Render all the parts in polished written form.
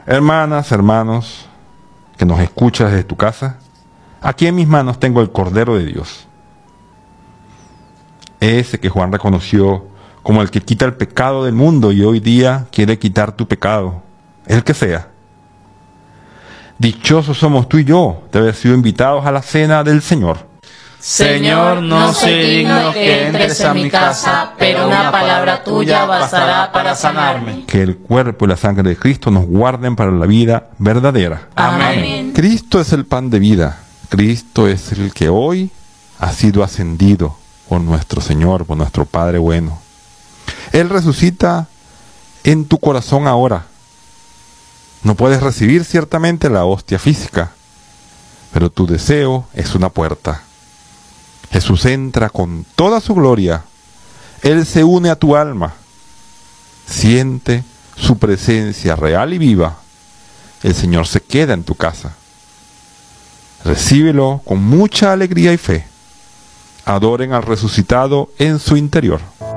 Hermanas, hermanos, que nos escuchas desde tu casa, aquí en mis manos tengo el Cordero de Dios. Ese que Juan reconoció como el que quita el pecado del mundo y hoy día quiere quitar tu pecado, el que sea. Dichosos somos tú y yo de haber sido invitados a la cena del Señor. Señor, no soy digno que entres a mi casa, pero una palabra tuya bastará para sanarme. Que el cuerpo y la sangre de Cristo nos guarden para la vida verdadera. Amén. Cristo es el pan de vida. Cristo es el que hoy ha sido ascendido por nuestro Señor, por nuestro Padre bueno. Él resucita en tu corazón ahora. No puedes recibir ciertamente la hostia física, pero tu deseo es una puerta. Jesús entra con toda su gloria. Él se une a tu alma. Siente su presencia real y viva. El Señor se queda en tu casa. Recíbelo con mucha alegría y fe. Adoren al resucitado en su interior.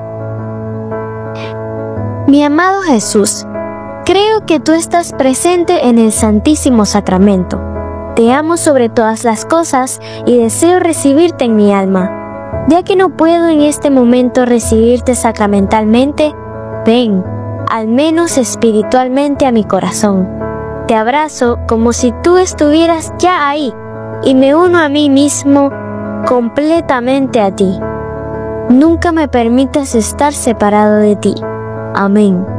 Mi amado Jesús, creo que tú estás presente en el Santísimo Sacramento. Te amo sobre todas las cosas y deseo recibirte en mi alma. Ya que no puedo en este momento recibirte sacramentalmente, ven, al menos espiritualmente, a mi corazón. Te abrazo como si tú estuvieras ya ahí y me uno a mí mismo completamente a ti. Nunca me permitas estar separado de ti. Amén.